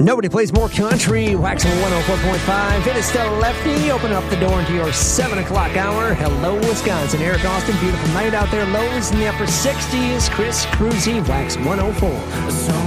Nobody plays more country. Wax 104.5. It is still Lefty. Open up the door into your 7 o'clock hour. Hello, Wisconsin. Eric Austin. Beautiful night out there. Lows in the upper 60s. Chris Cruzy. Wax 104.